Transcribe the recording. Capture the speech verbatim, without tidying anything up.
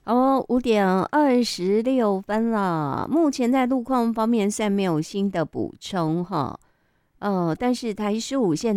哦，五点二十六分了。目前在路况方面，虽然没有新的补充哈，呃，但是台十五线